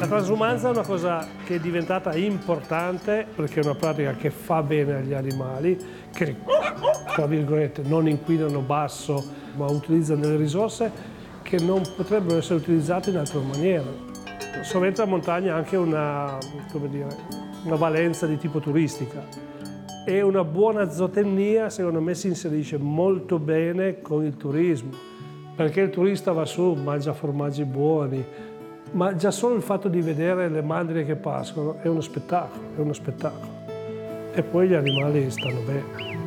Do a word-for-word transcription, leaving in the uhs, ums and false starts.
La transumanza è una cosa che è diventata importante perché è una pratica che fa bene agli animali, che tra virgolette non inquinano basso, ma utilizzano delle risorse che non potrebbero essere utilizzate in altra maniera. Sovente la montagna ha anche una, come dire, una valenza di tipo turistica e una buona zootecnia secondo me si inserisce molto bene con il turismo, perché il turista va su, mangia formaggi buoni, ma già solo il fatto di vedere le mandrie che pascono è uno spettacolo, è uno spettacolo. E poi gli animali stanno bene.